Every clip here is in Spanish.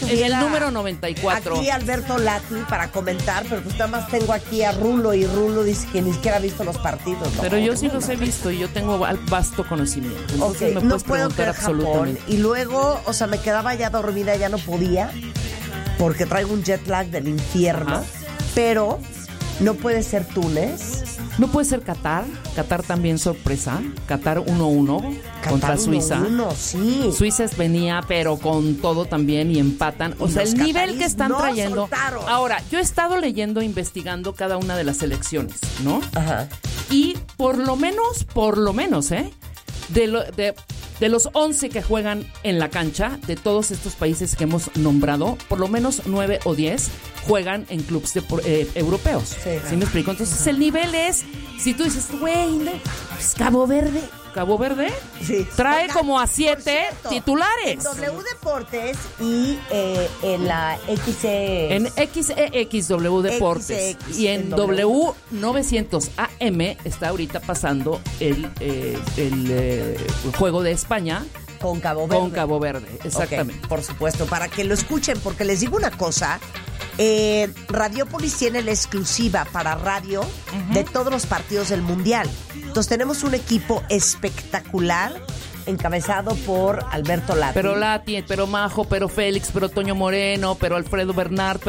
en el número 94. Aquí Alberto Lati para comentar, pero pues nada más tengo aquí a Rulo y Rulo dice que ni siquiera ha visto los partidos. ¿No? Pero yo sí los he visto y yo tengo vasto conocimiento. Entonces me no puedes puedo preguntar creer Japón. absolutamente. Y luego, o sea, me quedaba ya dormida, ya no podía, porque traigo un jet lag del infierno. Ajá. Pero no puede ser Túnez. No puede ser Qatar. Qatar también sorpresa. Qatar 1-1 contra Suiza. 1-1, sí. Suiza venía, pero con todo también y empatan. O sea, los el nivel cataríes que están no trayendo. soltaron. Ahora, yo he estado leyendo, investigando cada una de las selecciones, ¿no? Ajá. Y por lo menos, de los 11 que juegan en la cancha, de todos estos países que hemos nombrado, por lo menos 9 o 10 juegan en clubes europeos. ¿Sí me explico? Entonces el nivel es, si tú dices, güey, pues Cabo Verde Sí. trae Oiga, como a por 7 cierto, titulares. En W Deportes y en la XE. En XEXW Deportes XX, y en en W900 AM está ahorita pasando el juego de España Con Cabo Verde. con Cabo Verde, exactamente. Ok, por supuesto, para que lo escuchen, porque les digo una cosa, Radiopolis tiene la exclusiva para radio de todos los partidos del Mundial. Entonces tenemos un equipo espectacular encabezado por Alberto Lati. Pero Lati, pero Majo, pero Félix, pero Toño Moreno, pero Alfredo Bernard,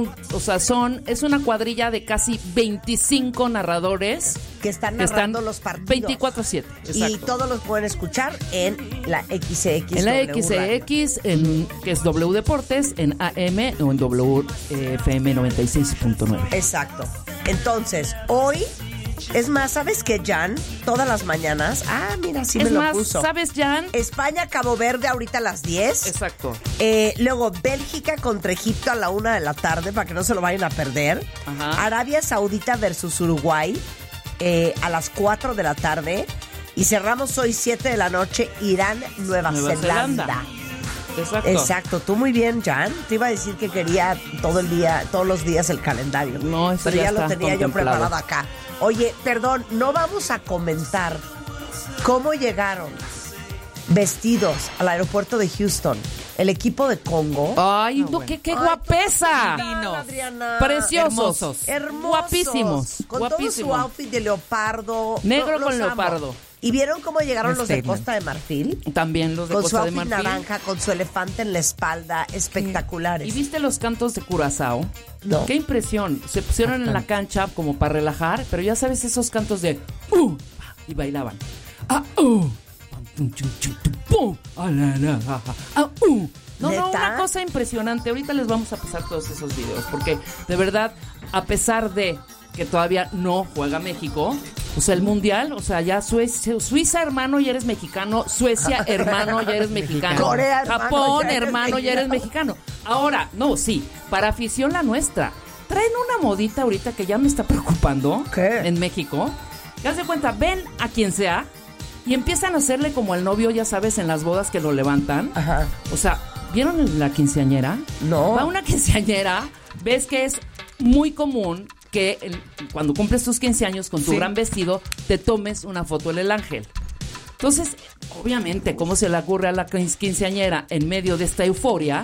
es una cuadrilla de casi 25 narradores que están narrando los partidos 24/7. Y Exacto. todos los pueden escuchar en la XX. En la W XX, que es W Deportes, en AM o en WFM 96.9. Exacto. Entonces, hoy, es más, ¿sabes qué, Jan? Todas las mañanas, mira, sí me lo puso. ¿Sabes, Jan? España, Cabo Verde, ahorita a las 10. Exacto. Luego, Bélgica contra Egipto a la 1 de la tarde, para que no se lo vayan a perder. Ajá. Arabia Saudita versus Uruguay, a las 4 de la tarde. Y cerramos hoy 7 de la noche, Irán, Nueva Zelanda. Exacto, tú muy bien, Jan. Te iba a decir que quería todos los días el calendario. No, eso pero ya ya lo está tenía yo contemplado. preparado acá. Oye, perdón, no vamos a comentar cómo llegaron vestidos al aeropuerto de Houston el equipo de Congo. Ay, no, qué guapesa. Adriana. Preciosos. Hermosos. Guapísimos. Con Guapísimos. todo su outfit de leopardo. Negro Los con amo. leopardo. ¿Y vieron cómo llegaron los de Costa de Marfil? También los de Con su Costa de outfit Marfil. naranja, con su elefante en la espalda, espectaculares. ¿Y viste los cantos de Curazao? No. Qué impresión. Se pusieron en la cancha como para relajar, pero ya sabes esos cantos de y bailaban. No, ¿Neta? una cosa impresionante. Ahorita les vamos a pasar todos esos videos, porque de verdad, a pesar de que todavía no juega México, o sea, el Mundial, o sea, ya Suiza, hermano, ya eres mexicano. Suecia, hermano, ya eres mexicano. Corea, hermano, Japón, ya eres hermano, ya eres mexicano. Ahora, no, sí, para afición la nuestra. Traen una modita ahorita que ya me está preocupando. ¿Qué? En México. Ya se cuenta, ven a quien sea y empiezan a hacerle como al novio, ya sabes, en las bodas que lo levantan. Ajá. O sea, ¿vieron la quinceañera? No. Va una quinceañera, ves que es muy común que cuando cumples tus 15 años con tu gran vestido, te tomes una foto en el ángel. Entonces, obviamente, ¿cómo se le ocurre a la quinceañera en medio de esta euforia?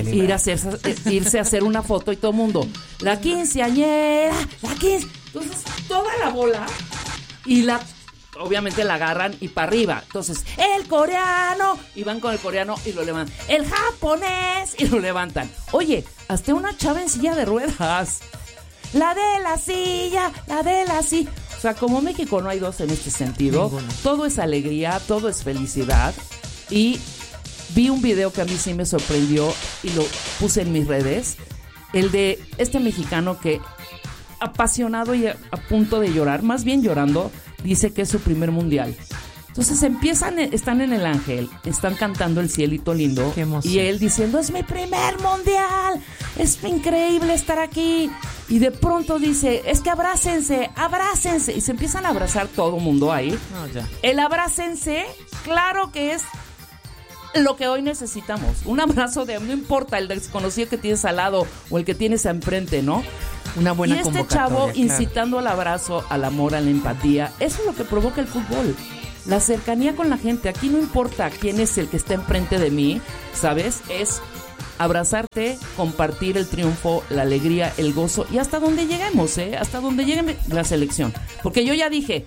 Irse a hacer una foto y todo el mundo, la quinceañera, Entonces, toda la bola y obviamente la agarran y para arriba. Entonces, el coreano, y van con el coreano y lo levantan. El japonés, y lo levantan. Oye, hasta una chava en silla de ruedas. La de la silla. O sea, como México no hay dos en este sentido. Ninguno. Todo es alegría, todo es felicidad. Y vi un video que a mí sí me sorprendió y lo puse en mis redes. El de este mexicano que, apasionado y a punto de llorar, más bien llorando, dice que es su primer mundial. Entonces están en el ángel, están cantando El cielito lindo. Qué emoción. Y él diciendo, es mi primer mundial, es increíble estar aquí. Y de pronto dice, es que abrácense. Y se empiezan a abrazar todo el mundo ahí. No, ya. El abrácense, claro que es lo que hoy necesitamos. Un abrazo no importa el desconocido que tienes al lado o el que tienes enfrente, ¿no? Una buena y este convocatoria, chavo claro. incitando al abrazo, al amor, a la empatía. Eso es lo que provoca el fútbol. La cercanía con la gente. Aquí no importa quién es el que está enfrente de mí, ¿sabes? Es abrazarte, compartir el triunfo, la alegría, el gozo y hasta donde lleguemos, hasta donde llegue la selección. Porque yo ya dije,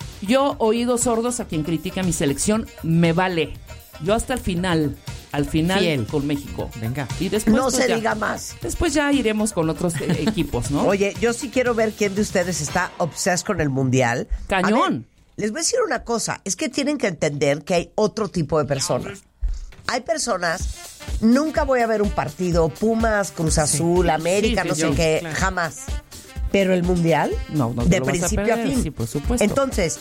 yo oídos sordos a quien critica mi selección, me vale. Yo hasta el final fiel con México. Venga. Y después no pues, se ya, diga más. Después ya iremos con otros equipos, ¿no? Oye, yo sí quiero ver quién de ustedes está obseso con el Mundial. Cañón. Les voy a decir una cosa, es que tienen que entender que hay otro tipo de personas. Hay personas, nunca voy a ver un partido, Pumas, Cruz Azul, América, no sé qué, claro. Jamás. Pero el Mundial, no de principio a fin. Sí, por supuesto. Entonces,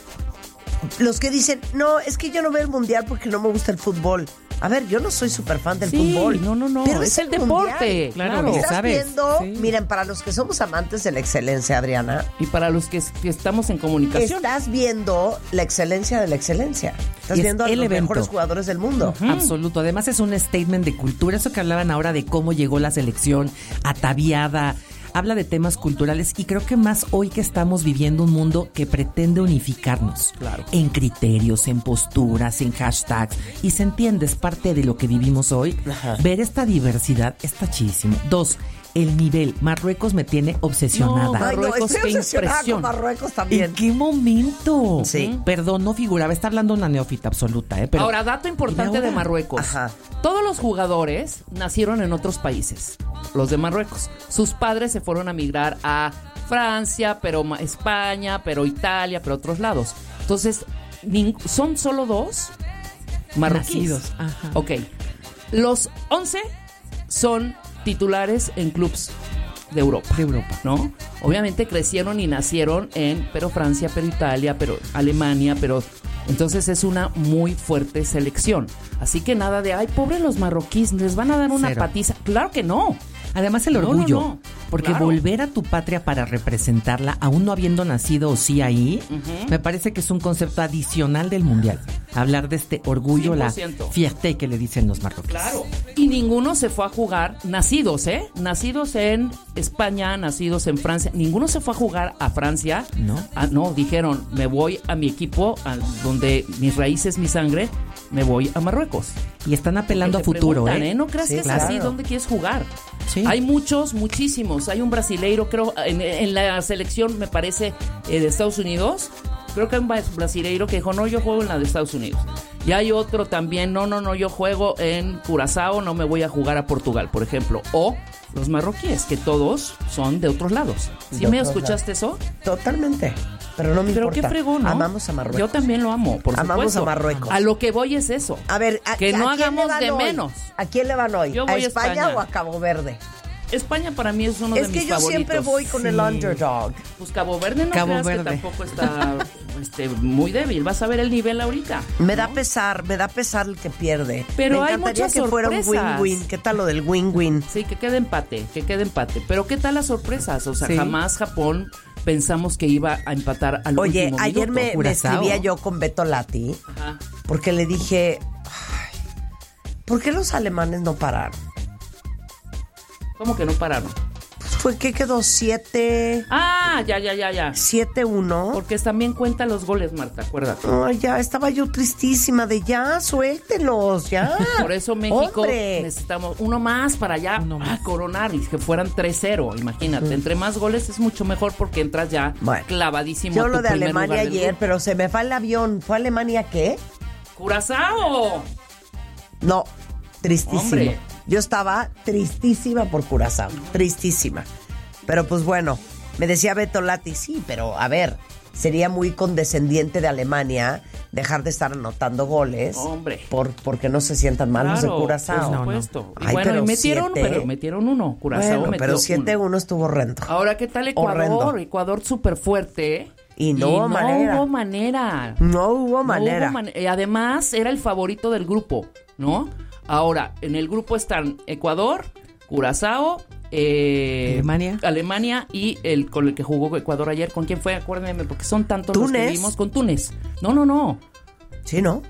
los que dicen, no, es que yo no veo el Mundial porque no me gusta el fútbol. A ver, yo no soy súper fan del fútbol. No. Pero es el deporte. Claro. ¿Estás viendo? Sí. Miren, para los que somos amantes de la excelencia, Adriana. Y para los que estamos en comunicación. Estás viendo la excelencia de la excelencia. Estás viendo a los mejores jugadores del mundo. Absoluto. Además es un statement de cultura. Eso que hablaban ahora de cómo llegó la selección ataviada. Habla de temas culturales y creo que más hoy que estamos viviendo un mundo que pretende unificarnos. Claro. En criterios, en posturas, en hashtags. Y se entiende, es parte de lo que vivimos hoy. Ajá. Ver esta diversidad está chidísimo. 2, el nivel. Marruecos me tiene obsesionada. No, Marruecos, estoy obsesionada con Marruecos también. ¿En qué momento? Sí. Perdón, no figuraba. Está hablando una neófita absoluta. Pero ahora, dato importante de Marruecos. Ajá. Todos los jugadores nacieron en otros países, los de Marruecos. Sus padres se fueron a migrar a Francia, pero España, pero Italia, pero otros lados. Entonces, son solo 2 marroquíes. Nacidos. Ajá. Ok. Los 11 son titulares en clubes de Europa, ¿no? Obviamente crecieron y nacieron pero Francia, pero Italia, pero Alemania, pero entonces es una muy fuerte selección. Así que nada de, ay, pobres los marroquíes, les van a dar una patiza. Claro que no. Además el orgullo, no. porque Claro. volver a tu patria para representarla, aún no habiendo nacido o sí ahí, me parece que es un concepto adicional del Mundial. Hablar de este orgullo, 100%. La fierté que le dicen los marroquíes. Claro. Y ninguno se fue a jugar, nacidos en España, nacidos en Francia, ninguno se fue a jugar a Francia. ¿No? No, dijeron, me voy a mi equipo, donde mis raíces, mi sangre, me voy a Marruecos. Y están apelando a futuro, No creas que es así, ¿dónde quieres jugar? Sí. Hay muchísimos. Hay un brasileiro, creo, en la selección, me parece, de Estados Unidos. Creo que hay un brasileiro que dijo, no, yo juego en la de Estados Unidos. Y hay otro también, no, yo juego en Curazao, no me voy a jugar a Portugal, por ejemplo. O los marroquíes, que todos son de otros lados. ¿Sí me escuchaste eso? Totalmente. Pero no me importa. Pero qué fregón, ¿no? Amamos a Marruecos. Yo también lo amo, por supuesto. Amamos a Marruecos. A lo que voy es eso. A ver, que no ¿a quién hagamos le van de hoy? menos. ¿A quién le van hoy? Yo ¿A voy a España o a Cabo Verde? España para mí es uno de mis favoritos. Es que yo siempre voy con el underdog. Pues Cabo Verde no Cabo creas Verde. que tampoco está muy débil. Vas a ver el nivel ahorita. Me da pesar el que pierde. Pero me hay encantaría muchas que fuera un sorpresas. win-win. ¿Qué tal lo del win-win? Sí, que quede empate. Pero ¿qué tal las sorpresas? O sea, Sí. jamás Japón pensamos que iba a empatar al Oye, último ayer minuto. me escribía yo con Beto Lati, Ajá. porque le dije, ay, ¿por qué los alemanes no pararon? ¿Cómo que no pararon? Fue que quedó 7... Ah, ya. 7-1. Porque también cuentan los goles, Marta, acuérdate. Ay, ya estaba yo tristísima de ya, suéltenlos, ya. Por eso México ¡Hombre! necesitamos uno más para ya coronar y que fueran 3-0, imagínate. Entre más goles es mucho mejor porque entras ya clavadísimo. Yo a tu lo de primer Alemania lugar del ayer, grupo. pero se me fue el avión. ¿Fue Alemania qué? ¡Curazao! No, tristísimo. Hombre. Yo estaba tristísima por Curazao, tristísima. Pero pues bueno, me decía Beto Lati, sí, pero a ver, sería muy condescendiente de Alemania dejar de estar anotando goles. Hombre. Porque no se sientan mal los de Curazao. Por supuesto. Ay, Y bueno, pero y metieron, 7. pero metieron uno. Curazao Bueno, metió pero uno. 7-1 estuvo horrendo. Ahora, ¿qué tal Ecuador? Horrendo. Ecuador súper fuerte. Y no hubo manera. No hubo manera. Y además, era el favorito del grupo, ¿no? Ahora, en el grupo están Ecuador, Curazao, Alemania y con el que jugó Ecuador ayer. ¿Con quién fue? Acuérdenme, porque son tantos los que vimos. Con Túnez. No. ¿Sí, no?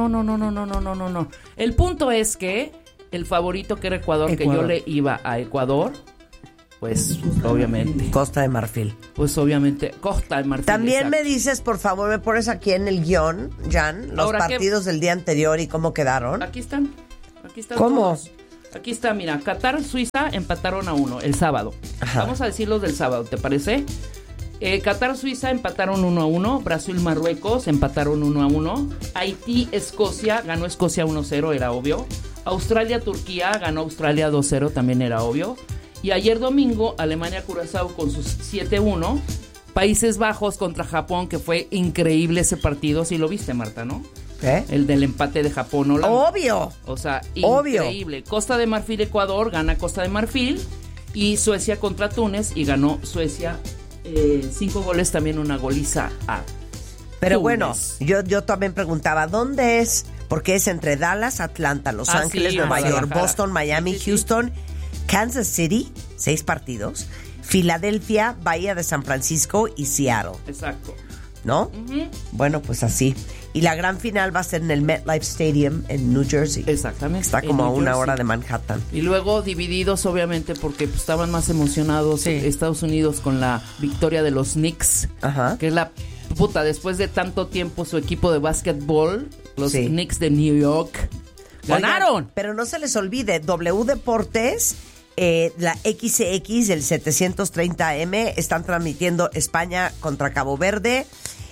No. El punto es que el favorito que era Ecuador, que yo le iba a Ecuador, pues obviamente. Costa de Marfil. Pues obviamente Costa de Marfil. También exacto. me dices, por favor, me pones aquí en el guión, Jan, los Ahora, partidos del día anterior y cómo quedaron. Aquí están ¿Cómo? todos. Aquí está, mira, Qatar, Suiza empataron a 1 el sábado. Ajá. Vamos a decir los del sábado, ¿te parece? Qatar, Suiza empataron 1-1. Brasil, Marruecos empataron 1-1. Haití, Escocia, ganó Escocia 1-0, era obvio. Australia, Turquía, ganó Australia 2-0, también era obvio. Y ayer domingo, Alemania, Curazao con sus 7-1. Países Bajos contra Japón, que fue increíble ese partido. Sí lo viste, Marta, ¿no? El del empate de Japón, Holanda. Obvio. O sea, increíble. Obvio. Costa de Marfil, Ecuador, gana Costa de Marfil. Y Suecia contra Túnez, y ganó Suecia 5 goles, también una goliza a Pero Túnez. bueno, yo también preguntaba, ¿dónde es? Porque es entre Dallas, Atlanta, Los Ángeles, sí, Nueva York, Guadalajara. Boston, Miami, Sí. Houston, Kansas City, 6 partidos, Filadelfia, Bahía de San Francisco y Seattle, Exacto. ¿no? Bueno, pues así. Y la gran final va a ser en el MetLife Stadium en New Jersey. Exactamente. Está como en a New una Jersey. hora de Manhattan. Y luego divididos, obviamente, porque pues, estaban más emocionados Estados Unidos con la victoria de los Knicks. Ajá. Que es la puta, después de tanto tiempo, su equipo de básquetbol, los Sí. Knicks de New York, ganaron. Oigan, pero no se les olvide, W Deportes, la XX, el 730M, están transmitiendo España contra Cabo Verde.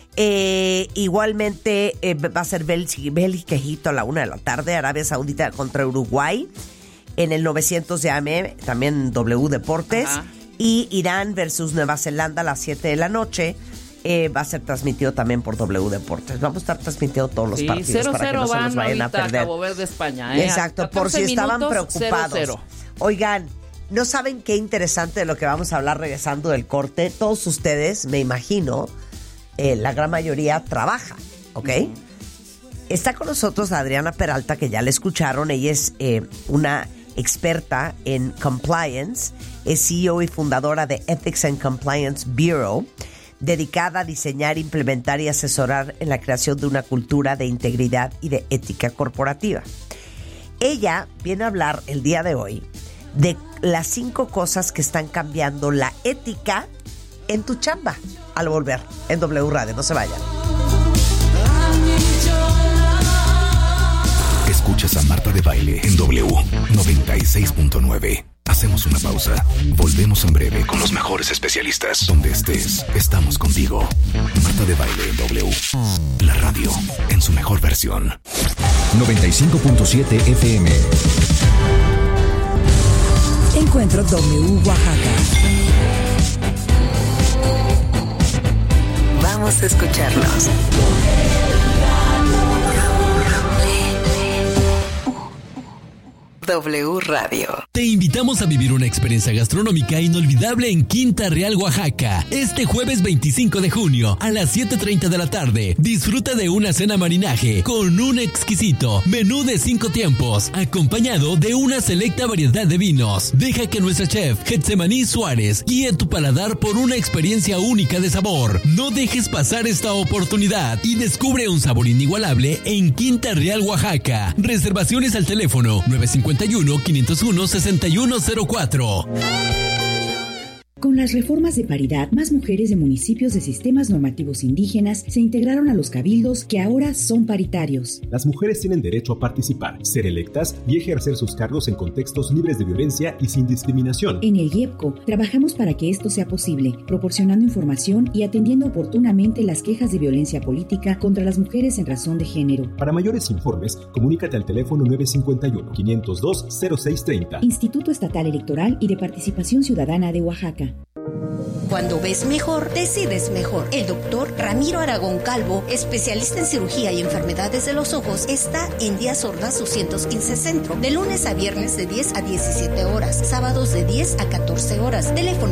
Igualmente va a ser Bélgica, Egipto a la 1 de la tarde, Arabia Saudita contra Uruguay en el 900 de AM, también W Deportes. Ajá. Y Irán versus Nueva Zelanda a las 7 de la noche. Va a ser transmitido también por W Deportes. Vamos a estar transmitiendo todos los partidos para que no se los vayan a perder. Cabo Verde, España. Exacto, por si estaban preocupados. 0-0. Oigan, ¿no saben qué interesante de lo que vamos a hablar regresando del corte? Todos ustedes, me imagino, la gran mayoría trabaja, ¿ok? Está con nosotros Adriana Peralta, que ya la escucharon. Ella es una experta en compliance, es CEO y fundadora de Ethics and Compliance Bureau, dedicada a diseñar, implementar y asesorar en la creación de una cultura de integridad y de ética corporativa. Ella viene a hablar el día de hoy de las 5 cosas que están cambiando la ética en tu chamba al volver en W Radio. No se vayan. Escuchas a Marta de Baile en W 96.9. Hacemos una pausa. Volvemos en breve con los mejores especialistas. Donde estés, estamos contigo. Marta de Baile en W. La radio en su mejor versión. 95.7 FM. Encuentro W Oaxaca. Vamos a escucharnos. W Radio. Te invitamos a vivir una experiencia gastronómica inolvidable en Quinta Real, Oaxaca. Este jueves 25 de junio a las 7:30 de la tarde. Disfruta de una cena marinaje con un exquisito menú de 5 tiempos, acompañado de una selecta variedad de vinos. Deja que nuestra chef, Getsemaní Suárez, guíe tu paladar por una experiencia única de sabor. No dejes pasar esta oportunidad y descubre un sabor inigualable en Quinta Real, Oaxaca. Reservaciones al teléfono 951-501-6104. Con las reformas de paridad, más mujeres de municipios de sistemas normativos indígenas se integraron a los cabildos que ahora son paritarios. Las mujeres tienen derecho a participar, ser electas y ejercer sus cargos en contextos libres de violencia y sin discriminación. En el IEPCO trabajamos para que esto sea posible, proporcionando información y atendiendo oportunamente las quejas de violencia política contra las mujeres en razón de género. Para mayores informes, comunícate al teléfono 951-502-0630. Instituto Estatal Electoral y de Participación Ciudadana de Oaxaca. Cuando ves mejor, decides mejor. El doctor Ramiro Aragón Calvo, especialista en cirugía y enfermedades de los ojos, está en Díaz Ordaz 215 Centro, de lunes a viernes de 10 a 17 horas, sábados de 10 a 14 horas. Teléfono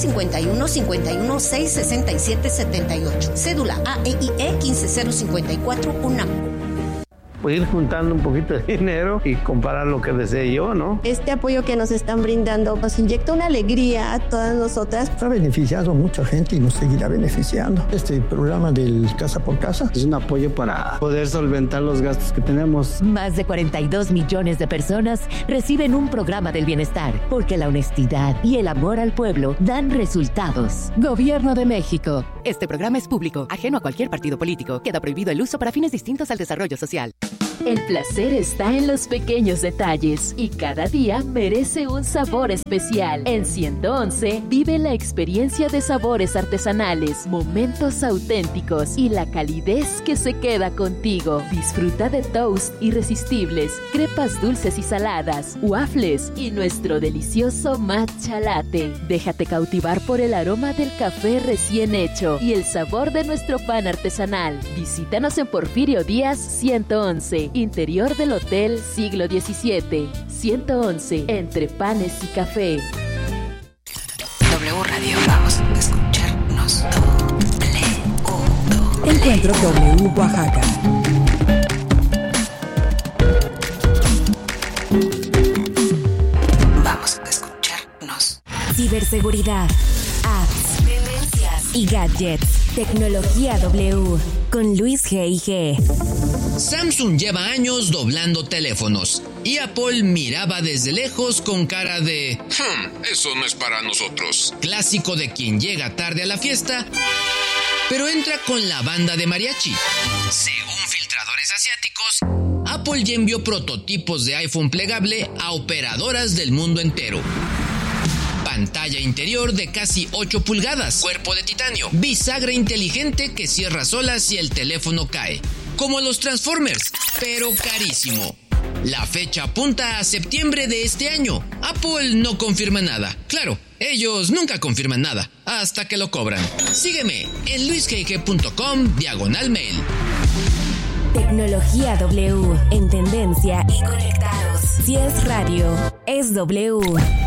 951-51-667-78. Cédula AEIE 15054 UNAM. Pues ir juntando un poquito de dinero y comprar lo que desee yo, ¿no? Este apoyo que nos están brindando nos inyecta una alegría a todas nosotras. Ha beneficiado a mucha gente y nos seguirá beneficiando. Este programa del Casa por Casa es un apoyo para poder solventar los gastos que tenemos. Más de 42 millones de personas reciben un programa del bienestar, porque la honestidad y el amor al pueblo dan resultados. Gobierno de México. Este programa es público, ajeno a cualquier partido político. Queda prohibido el uso para fines distintos al desarrollo social. El placer está en los pequeños detalles y cada día merece un sabor especial. En 111 vive la experiencia de sabores artesanales, momentos auténticos y la calidez que se queda contigo. Disfruta de toast irresistibles, crepas dulces y saladas, waffles y nuestro delicioso matcha latte. Déjate cautivar por el aroma del café recién hecho y el sabor de nuestro pan artesanal. Visítanos en Porfirio Díaz 111. Interior del Hotel Siglo XVII, 111, entre panes y café. W Radio, vamos a escucharnos. Encuentro W Oaxaca. Vamos a escucharnos. Ciberseguridad, apps, tendencias y gadgets. Tecnología W con Luis G&G. Samsung lleva años doblando teléfonos y Apple miraba desde lejos con cara de eso no es para nosotros. Clásico de quien llega tarde a la fiesta, pero entra con la banda de mariachi. Según filtradores asiáticos, Apple ya envió prototipos de iPhone plegable a operadoras del mundo entero. Pantalla interior de casi 8 pulgadas, cuerpo de titanio, bisagra inteligente que cierra sola si el teléfono cae, como los Transformers, pero carísimo. La fecha apunta a septiembre de este año. Apple no confirma nada. Claro, ellos nunca confirman nada, hasta que lo cobran. Sígueme en luisgg.com/mail. Tecnología W, en tendencia y conectados. Si es radio, es W.